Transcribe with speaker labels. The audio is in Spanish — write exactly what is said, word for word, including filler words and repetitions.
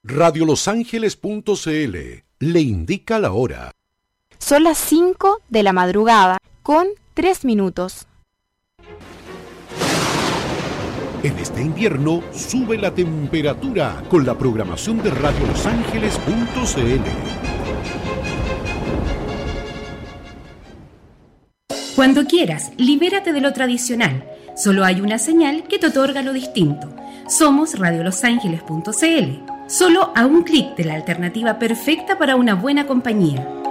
Speaker 1: radio los ángeles punto c l le indica la hora.
Speaker 2: Son las cinco de la madrugada con tres minutos.
Speaker 1: En este invierno sube la temperatura con la programación de radio los ángeles punto c l.
Speaker 3: Cuando quieras, libérate de lo tradicional. Solo hay una señal que te otorga lo distinto. Somos radio los ángeles punto c l. Solo a un clic de la alternativa perfecta para una buena compañía.